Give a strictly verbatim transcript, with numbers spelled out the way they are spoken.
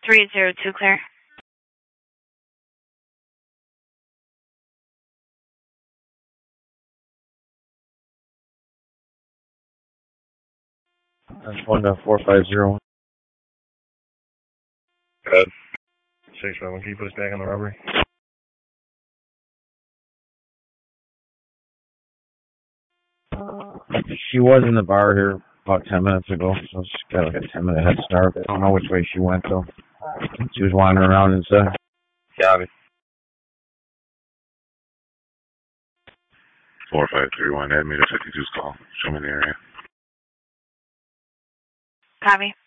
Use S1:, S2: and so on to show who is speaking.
S1: three zero two, clear.
S2: That's one to four five zero.
S3: Good. Six seven. Can you put us back on the robbery?
S2: She was in the bar here about ten minutes ago, so she got like a ten minute head start. I don't know which way she went though. She was wandering around inside.
S3: Copy.
S4: Four five three one. Add me to fifty-two's call. Show me the area.
S1: Copy.